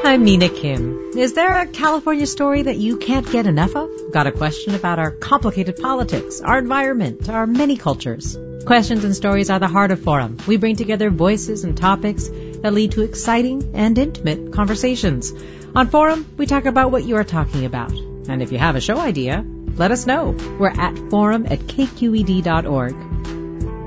I'm Nina Kim. Is there a California story that you can't get enough of? Got a question about our complicated politics, our environment, our many cultures? Questions and Stories are the heart of Forum. We bring together voices and topics that lead to exciting and intimate conversations. On Forum, we talk about what you are talking about. And if you have a show idea, let us know. We're at forum@kqed.org.